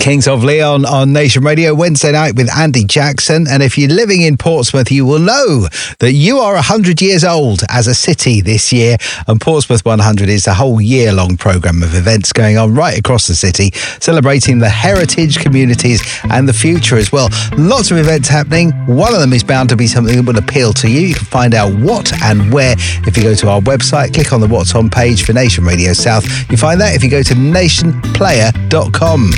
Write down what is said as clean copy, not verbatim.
Kings of Leon on Nation Radio, Wednesday night with Andy Jackson. And if you're living in Portsmouth, you will know that you are 100 years old as a city this year. And Portsmouth 100 is a whole year-long programme of events going on right across the city, celebrating the heritage, communities and the future as well. Lots of events happening. One of them is bound to be something that would appeal to you. You can find out what and where if you go to our website, click on the What's On page for Nation Radio South. You find that if you go to nationplayer.com.